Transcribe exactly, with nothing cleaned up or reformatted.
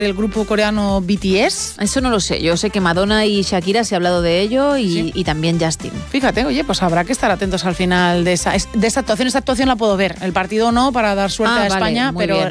el grupo coreano B T S. Eso no lo sé. Yo sé que Madonna y Shakira se ha hablado de ello y, sí. y también Justin. Fíjate, oye, pues habrá que estar atentos al final de esa, de esa actuación. Esa actuación la puedo ver. El partido no, para dar suerte ah, a España, vale, pero bien.